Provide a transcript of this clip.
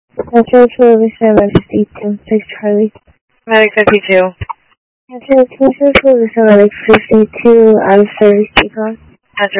Metro Television, Medic 52, Charlie. Medic 52. Metro Television, Medic 52, out of service, take off.